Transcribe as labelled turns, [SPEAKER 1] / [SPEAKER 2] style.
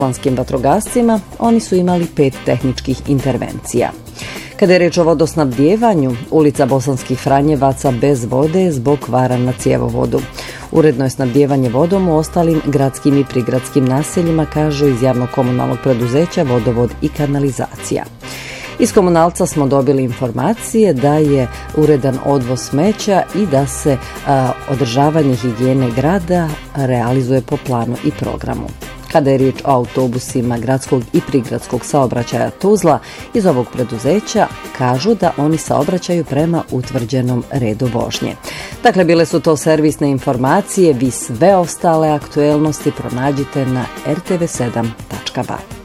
[SPEAKER 1] Bosanskim vatrogascima, oni su imali 5 tehničkih intervencija. Kada je reč o vodosnabdijevanju, ulica Bosanskih Franjevaca bez vode zbog kvara na cjevovodu. Uredno je snabdijevanje vodom u ostalim gradskim i prigradskim naseljima, kažu iz javnog komunalnog preduzeća Vodovod i kanalizacija. Iz komunalca smo dobili informacije da je uredan odvoz smeća i da se održavanje higijene grada realizuje po planu i programu. Kada je riječ o autobusima gradskog i prigradskog saobraćaja Tuzla, iz ovog preduzeća kažu da oni saobraćaju prema utvrđenom redu vožnje. Dakle, bile su to servisne informacije, vi sve ostale aktuelnosti pronađite na rtv7.ba.